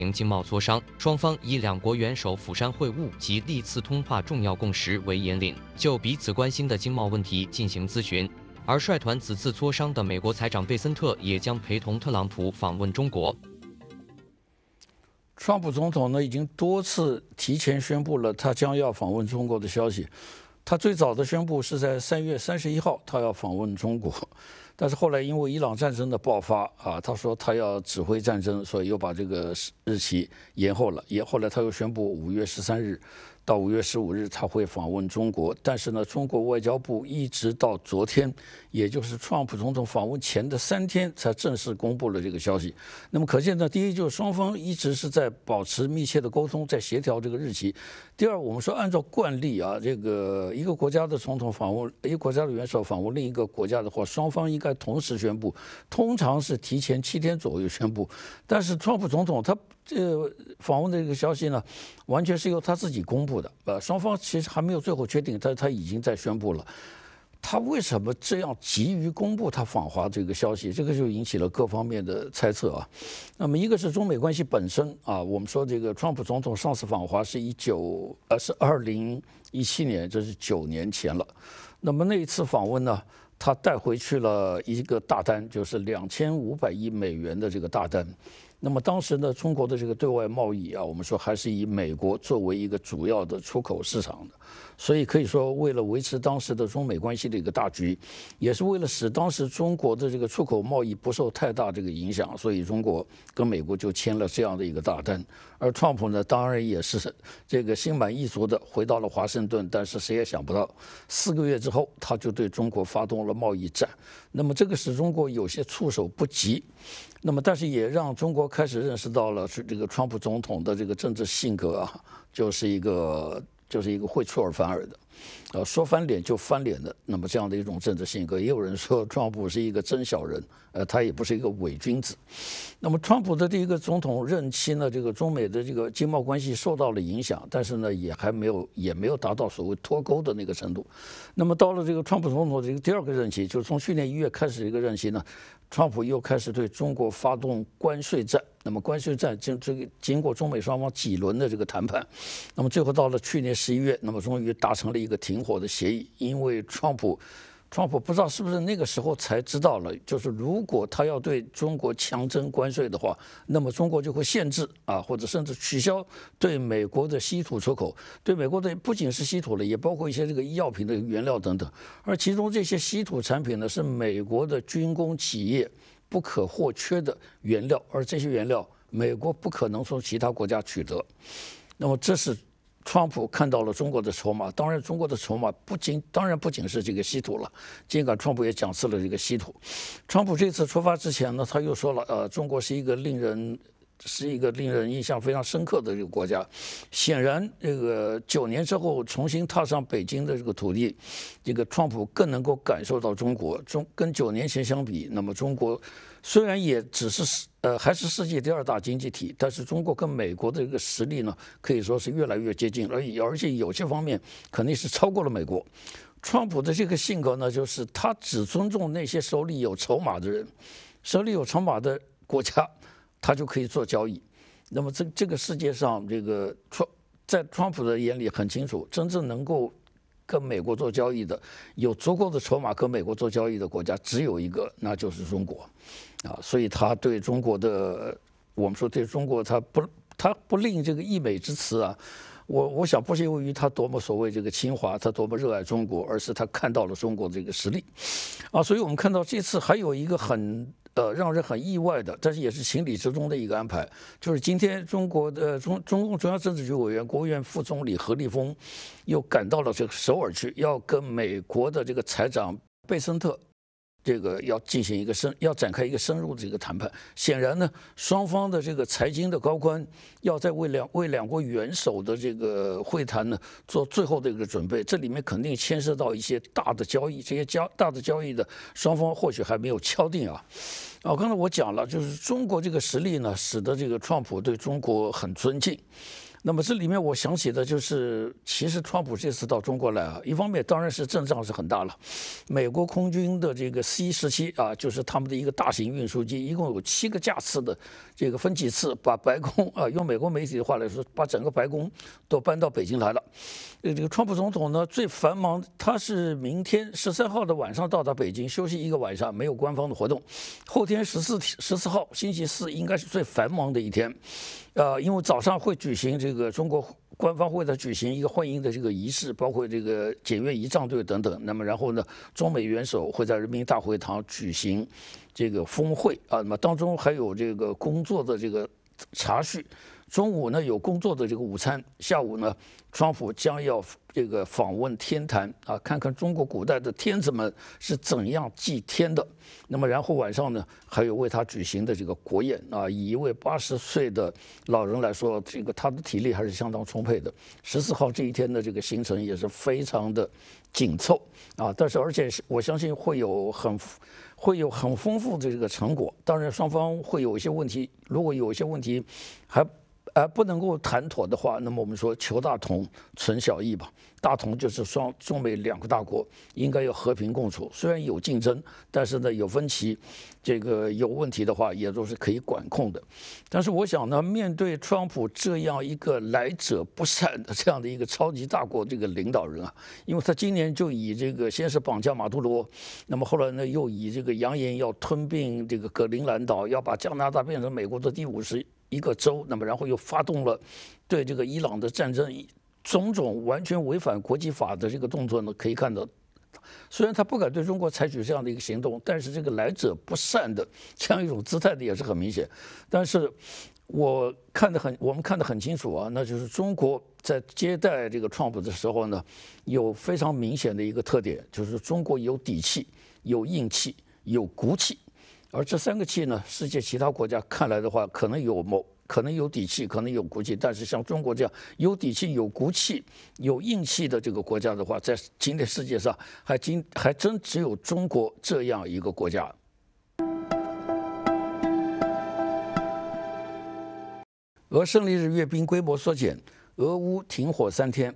经贸磋商，双方以两国元首釜山会晤及历次通话重要共识为引领，就彼此关心的经贸问题进行咨询。而率团此次磋商的美国财长贝森特也将陪同特朗普访问中国。 川普总统呢，已经多次提前宣布了他将要访问中国的消息。他最早的宣布是在3月31号，他要访问中国，但是后来因为伊朗战争的爆发啊，他说他要指挥战争，所以又把这个日期延后了。后来他又宣布5月13日到5月15日他会访问中国，但是呢，中国外交部一直到昨天，也就是川普总统访问前的3天，才正式公布了这个消息。那么可见呢，第一就是双方一直是在保持密切的沟通，在协调这个日期。第二，我们说按照惯例啊，这个一个国家的总统访问一个国家的元首访问另一个国家的话，双方应该同时宣布，通常是提前7天左右宣布。但是川普总统他访问的这个消息呢，完全是由他自己公布的，双方其实还没有最后确定，但他已经在宣布了。他为什么这样急于公布他访华这个消息？这个就引起了各方面的猜测啊。那么一个是中美关系本身啊，我们说这个川普总统上次访华是2017年，这是9年前了。那么那一次访问呢，他带回去了一个大单，就是2500亿美元的这个大单。那么当时呢，中国的这个对外贸易啊，我们说还是以美国作为一个主要的出口市场的，所以可以说为了维持当时的中美关系的一个大局，也是为了使当时中国的这个出口贸易不受太大这个影响，所以中国跟美国就签了这样的一个大单。而川普呢，当然也是这个心满意足的回到了华盛顿，但是谁也想不到，4个月之后他就对中国发动了贸易战。那么这个使中国有些措手不及。那么，但是也让中国开始认识到了是这个川普总统的这个政治性格啊，就是一个会出尔反尔的，说翻脸就翻脸的。那么这样的一种政治性格，也有人说川普是一个真小人，他也不是一个伪君子。那么川普的这一个总统任期呢，这个中美的这个经贸关系受到了影响，但是呢，也没有达到所谓脱钩的那个程度。那么到了这个川普总统的这个第2个任期，就是从去年1月开始这个任期呢，川普又开始对中国发动关税战。那么关税战经过中美双方几轮的这个谈判，那么最后到了去年11月，那么终于达成了一个停火的协议。因为川普不知道是不是那个时候才知道了，就是如果他要对中国强征关税的话，那么中国就会限制啊，或者甚至取消对美国的稀土出口。对美国的不仅是稀土了，也包括一些这个医药品的原料等等。而其中这些稀土产品呢，是美国的军工企业不可或缺的原料，而这些原料美国不可能从其他国家取得。那么这是川普看到了中国的筹码。当然中国的筹码不仅是这个稀土了，尽管川普也讲述了这个稀土。川普这次出发之前呢，他又说了，中国是一个令人印象非常深刻的这个国家。显然这个9年之后重新踏上北京的这个土地，这个川普更能够感受到跟9年前相比，那么中国虽然也只是还是世界第2大经济体，但是中国跟美国的这个实力呢，可以说是越来越接近，而且有些方面肯定是超过了美国。川普的这个性格呢，就是他只尊重那些手里有筹码的人，手里有筹码的国家，他就可以做交易。那么这个世界上，在川普的眼里很清楚，真正能够跟美国做交易的，有足够的筹码跟美国做交易的国家只有一个，那就是中国，啊，所以他对中国的，我们说对中国他不吝这个溢美之词啊。我想不是由于他多么所谓这个侵华，他多么热爱中国，而是他看到了中国这个实力，啊，所以我们看到这次还有一个让人很意外的，但是也是情理之中的一个安排，就是今天中国的中共中央政治局委员、国务院副总理何立峰又赶到了这个首尔去，要跟美国的这个财长贝森特这个要展开一个深入的这个谈判。显然呢，双方的这个财经的高官要在为两国元首的这个会谈呢做最后的一个准备。这里面肯定牵涉到一些大的交易，这些大的交易的双方或许还没有敲定啊。刚才我讲了，就是中国这个实力呢，使得这个川普对中国很尊敬。 那么这里面我想起的就是，其实川普这次到中国来啊，一方面当然是阵仗是很大了，美国空军的这个 C-17啊，就是他们的一个大型运输机，一共有7个架次的这个分几次把白宫啊，用美国媒体的话来说，把整个白宫都搬到北京来了。这个川普总统呢最繁忙，他是明天13号的晚上到达北京休息1个晚上，没有官方的活动。后天14号星期四应该是最繁忙的一天。因为早上会举行这个中国官方会在举行一个欢迎的这个仪式，包括这个检阅仪仗队等等。那么然后呢，中美元首会在人民大会堂举行这个峰会啊，那么当中还有这个工作的这个茶叙。中午呢有工作的这个午餐，下午呢，川普将要这个访问天坛啊，看看中国古代的天子们是怎样祭天的。那么然后晚上呢，还有为他举行的这个国宴啊，以一位80岁的老人来说，这个他的体力还是相当充沛的。14号这一天的这个行程也是非常的紧凑啊，但是而且我相信会有很丰富的这个成果。当然双方会有一些问题，如果有一些问题还不能够谈妥的话，那么我们说求大同存小异吧。大同就是中美2个大国应该要和平共处，虽然有竞争，但是呢有分歧，这个有问题的话也都是可以管控的。但是我想呢，面对川普这样一个来者不善的这样的一个超级大国这个领导人啊，因为他今年就以这个先是绑架马杜罗，那么后来呢又以这个扬言要吞并这个格陵兰岛，要把加拿大变成美国的第51个州，那么然后又发动了对这个伊朗的战争，种种完全违反国际法的这个动作呢，可以看到，虽然他不敢对中国采取这样的一个行动，但是这个来者不善的这样一种姿态的也是很明显。但是我们看得很清楚啊，那就是中国在接待这个川普的时候呢，有非常明显的一个特点，就是中国有底气、有硬气、有骨气。而这3个气呢，世界其他国家看来的话，可能有底气，可能有骨气，但是像中国这样有底气、有骨气、有硬气的这个国家的话，在今天世界上还真只有中国这样一个国家。俄胜利日阅兵规模缩减，俄乌停火3天。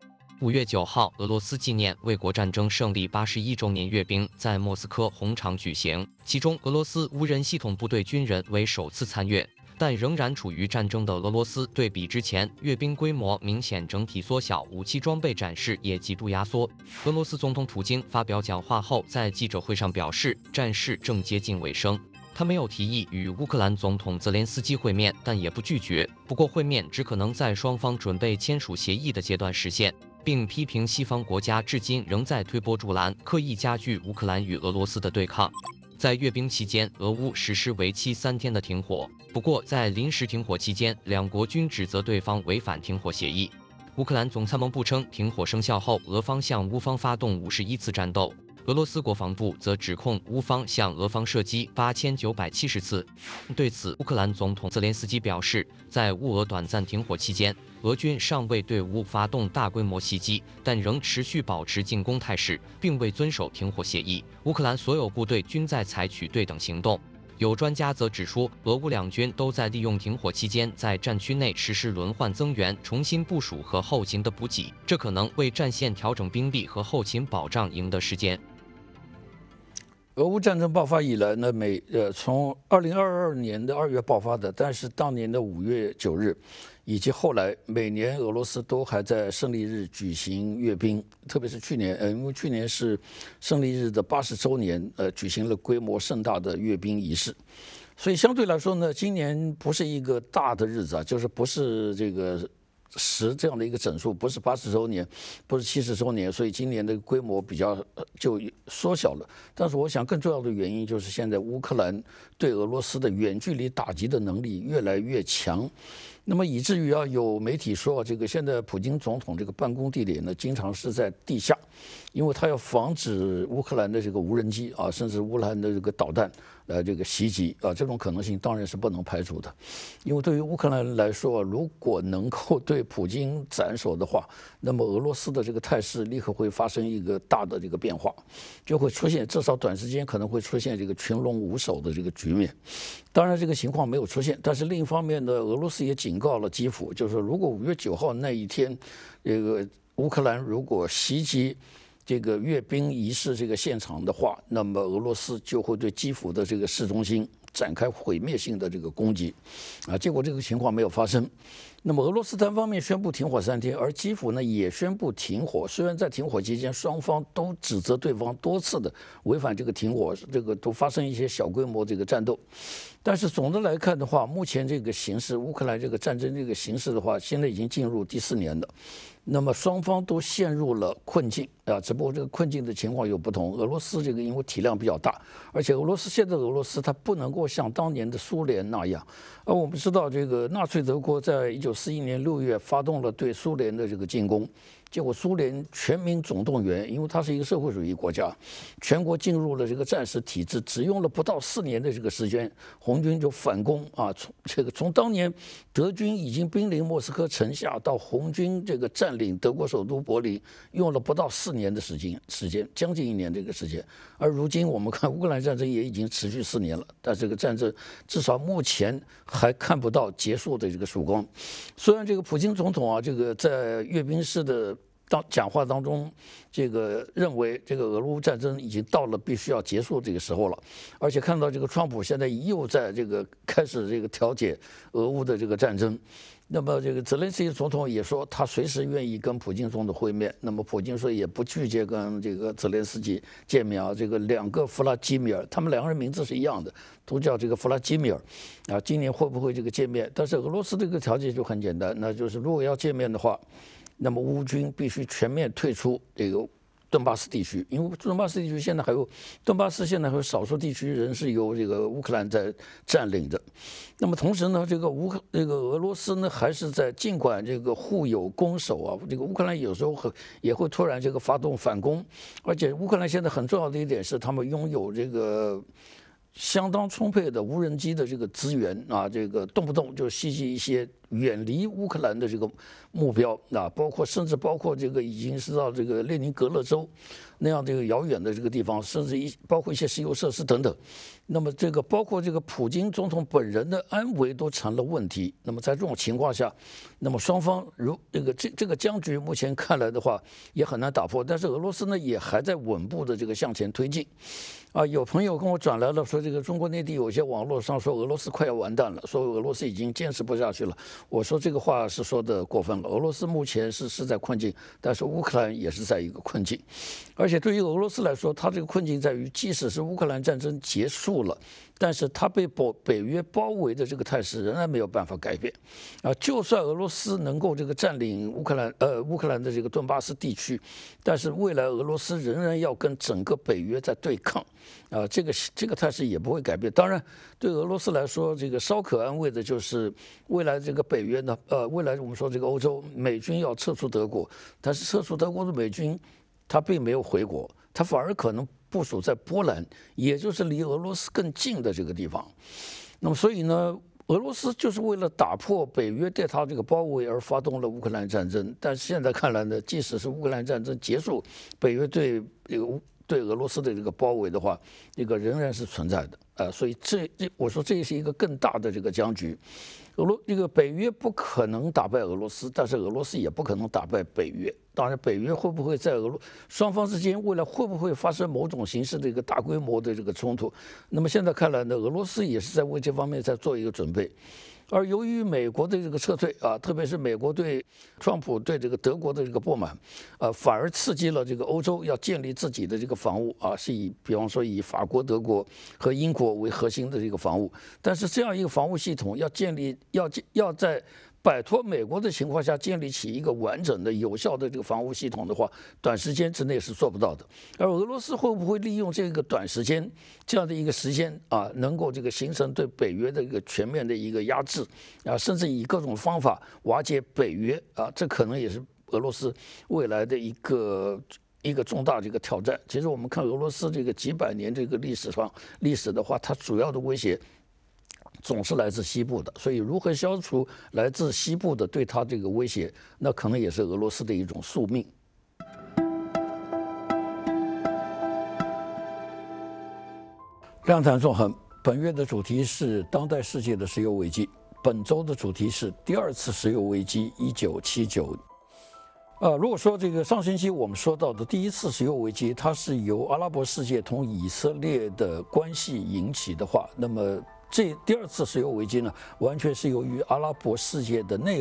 5月9号，俄罗斯纪念卫国战争胜利81周年阅兵在莫斯科红场举行，其中俄罗斯无人系统部队军人为首次参阅。但仍然处于战争的俄罗斯，对比之前阅兵规模明显整体缩小，武器装备展示也极度压缩。俄罗斯总统普京发表讲话后，在记者会上表示，战事正接近尾声。他没有提议与乌克兰总统泽连斯基会面，但也不拒绝。不过会面只可能在双方准备签署协议的阶段实现，并批评西方国家至今仍在推波助澜，刻意加剧乌克兰与俄罗斯的对抗。在阅兵期间，俄乌实施为期3天的停火。不过，在临时停火期间，两国均指责对方违反停火协议。乌克兰总参谋部称，停火生效后，俄方向乌方发动51次战斗。俄罗斯国防部则指控乌方向俄方射击8970次。对此，乌克兰总统泽连斯基表示，在乌俄短暂停火期间，俄军尚未对乌发动大规模袭击，但仍持续保持进攻态势，并未遵守停火协议。乌克兰所有部队均在采取对等行动。有专家则指出，俄乌两军都在利用停火期间在战区内实施轮换增援、重新部署和后勤的补给，这可能为战线调整兵力和后勤保障赢得时间。 俄乌战争爆发以来呢，从2022年的2月爆发的，但是当年的5月9日，以及后来每年俄罗斯都还在胜利日举行阅兵，特别是去年，因为去年是胜利日的80周年，举行了规模盛大的阅兵仪式，所以相对来说呢，今年不是一个大的日子啊，就是不是这个10这样的一个整数，不是80周年，不是70周年，所以今年的规模比较就缩小了。但是我想更重要的原因就是现在乌克兰对俄罗斯的远距离打击的能力越来越强，那么以至于有媒体说，这个现在普京总统这个办公地点呢，经常是在地下，因为他要防止乌克兰的这个无人机啊，甚至乌克兰的这个导弹这个袭击啊，这种可能性当然是不能排除的。因为对于乌克兰来说，如果能够对普京斩首的话，那么俄罗斯的这个态势立刻会发生一个大的这个变化，就会出现至少短时间可能会出现这个群龙无首的这个局面。当然这个情况没有出现，但是另一方面呢，俄罗斯也警警告了基辅，就是如果5月9号那一天，这个乌克兰如果袭击这个阅兵仪式这个现场的话，那么俄罗斯就会对基辅的这个市中心展开毁灭性的这个攻击，结果这个情况没有发生。那么俄罗斯单方面宣布停火3天，而基辅呢也宣布停火。虽然在停火期间，双方都指责对方多次的违反这个停火，这个都发生一些小规模这个战斗。但是总的来看的话，目前这个形势，乌克兰这个战争这个形势的话，现在已经进入第4年了。那么双方都陷入了困境只不过这个困境的情况有不同。俄罗斯这个因为体量比较大，而且现在俄罗斯它不能够像当年的苏联那样。而我们知道，这个纳粹德国在1941年6月发动了对苏联的这个进攻，结果苏联全民总动员，因为它是一个社会主义国家，全国进入了这个战时体制，只用了不到4年的这个时间，红军就反攻从当年德军已经兵临莫斯科城下，到红军这个占领德国首都柏林，用了不到4年的时间，将近1年这个时间。而如今我们看乌克兰战争也已经持续4年了，但这个战争至少目前还看不到结束的这个曙光。虽然这个普京总统这个在阅兵式的讲话当中，这个认为这个俄乌战争已经到了必须要结束这个时候了，而且看到这个川普现在又在这个开始这个调解俄乌的这个战争。那么这个泽连斯基总统也说他随时愿意跟普京总统会面。那么普京说也不拒绝跟这个泽连斯基见面这个2个弗拉基米尔，他们2个人名字是一样的，都叫这个弗拉基米尔今年会不会这个见面？但是俄罗斯这个条件就很简单，那就是如果要见面的话，那么乌军必须全面退出这个顿巴斯地区，因为顿巴斯地区现在还有少数地区仍是由这个乌克兰在占领的。那么同时呢，这个俄罗斯呢还是在尽管这个互有攻守这个乌克兰有时候也会突然这个发动反攻，而且乌克兰现在很重要的一点是他们拥有这个相当充沛的无人机的这个资源这个动不动就袭击一些远离乌克兰的这个目标甚至包括这个已经是到这个列宁格勒州那样这个遥远的这个地方，甚至包括一些石油设施等等。那么这个包括这个普京总统本人的安危都成了问题。那么在这种情况下，那么双方这个僵局目前看来的话也很难打破。但是俄罗斯呢也还在稳步的这个向前推进。有朋友跟我转来了，说这个中国内地有些网络上说俄罗斯快要完蛋了，说俄罗斯已经坚持不下去了。我说这个话是说的过分了。俄罗斯目前是在困境，但是乌克兰也是在一个困境。而且对于俄罗斯来说，它这个困境在于，即使是乌克兰战争结束了，但是它被北约包围的这个态势仍然没有办法改变就算俄罗斯能够这个占领乌克兰的这个顿巴斯地区，但是未来俄罗斯仍然要跟整个北约在对抗这个态势也不会改变。当然，对俄罗斯来说，这个稍可安慰的就是未来这个北约呢，未来我们说这个欧洲美军要撤出德国，但是撤出德国的美军他并没有回国，他反而可能部署在波兰，也就是离俄罗斯更近的这个地方。那么所以呢，俄罗斯就是为了打破北约对他这个包围而发动了乌克兰战争。但是现在看来呢，即使是乌克兰战争结束，北约对俄罗斯的这个包围的话，这个仍然是存在的所以我说这是一个更大的这个僵局。这个北约不可能打败俄罗斯，但是俄罗斯也不可能打败北约。当然，北约会不会在双方之间未来会不会发生某种形式的一个大规模的这个冲突？那么现在看来呢，俄罗斯也是在为这方面在做一个准备。而由于美国的这个撤退特别是美国对川普对这个德国的这个不满反而刺激了这个欧洲要建立自己的这个防务是比方说以法国、德国和英国为核心的这个防务。但是这样一个防务系统要建立，要在摆脱美国的情况下建立起一个完整的有效的这个防务系统的话，短时间之内是做不到的。而俄罗斯会不会利用这个短时间这样的一个时间能够这个形成对北约的一个全面的一个压制甚至以各种方法瓦解北约这可能也是俄罗斯未来的一个重大的一个挑战。其实我们看俄罗斯这个几百年这个历史的话，它主要的威胁总是来自西部的，所以如何消除来自西部的对它这个威胁，那可能也是俄罗斯的一种宿命。量谈纵横，本月的主题是当代世界的石油危机。 本周的主题是第二次石油危机1979。如果说这个上星期我们说到的第一次石油危机，它是由阿拉伯世界同以色列的关系引起的话，那么这第二次石油危机呢，完全是由于阿拉伯世界的内